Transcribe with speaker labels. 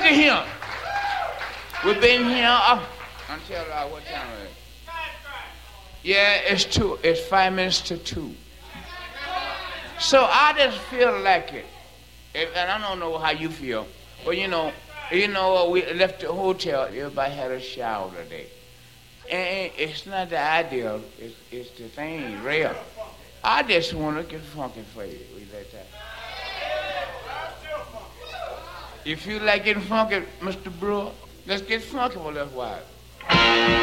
Speaker 1: at him. We've been here until what time is it? Yeah, it's 2. It's 5 minutes to 2. So I just feel like it. And I don't know how you feel. But you know, we left the hotel, everybody had a shower today. And it's not the ideal, it's the thing, real. I just want to get funky for you. We like that. If you like getting funky, Mr. Brewer, let's get funky for a little while.